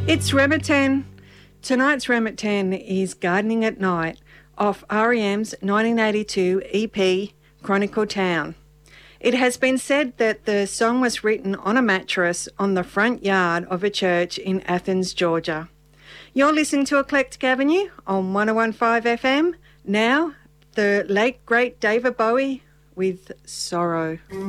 It's Rem at 10. Tonight's Rem at 10 is Gardening at Night off REM's 1982 EP, Chronicle Town. It has been said that the song was written on a mattress on the front yard of a church in Athens, Georgia. You're listening to Eclectic Avenue on 101.5 FM. Now, the late, great David Bowie with Sorrow.